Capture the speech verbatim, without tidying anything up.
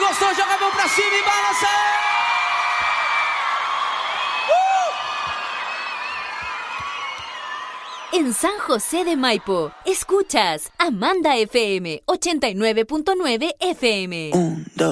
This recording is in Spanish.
gostou, joga a mão pra cima e balança! En San José de Maipo, escuchas Amanda F M ochenta y nueve punto nueve F M. Un, dos.